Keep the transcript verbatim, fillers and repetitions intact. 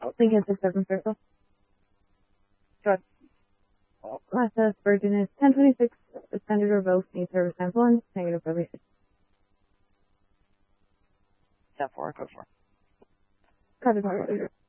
Lincoln six seven circle. Trust. Last test, Virgin is ten twenty-six, suspended or revoked, need service sample and negative probation. ten four, go for it. Copy,